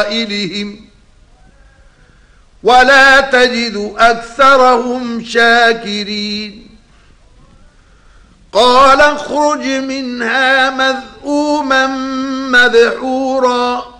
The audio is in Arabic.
إليهم ولا تجد أكثرهم شاكرين قال اخرج منها مذءوما مدحورا